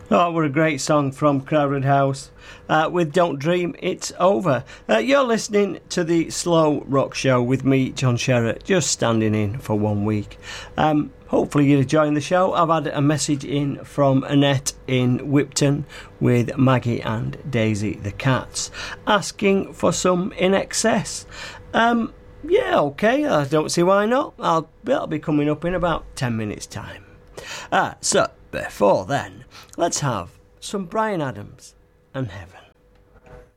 Oh, what a great song from Crowded House with Don't Dream It's Over. You're listening to the Slow Rock Show with me, John Sherratt, just standing in for 1 week. Hopefully you're enjoying the show. I've had a message in from Annette in Whipton with Maggie and Daisy the cats asking for some In Excess. Yeah, okay, I don't see why not. That'll be coming up in about 10 minutes' time. So, before then, let's have some Bryan Adams and Heaven.